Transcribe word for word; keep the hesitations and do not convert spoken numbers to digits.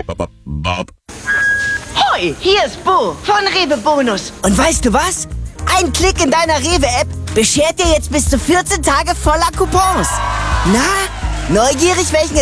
Hoi, hier ist Bo von Rewe Bonus. Und weißt du was? Ein Klick in deiner Rewe-App beschert dir jetzt bis zu vierzehn Tage voller Coupons. Na, neugierig, welchen